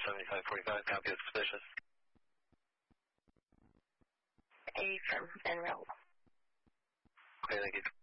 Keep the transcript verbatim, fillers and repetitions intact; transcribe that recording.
seventy-five forty-five, copy of suspicious. A firm, en route. Okay, thank you.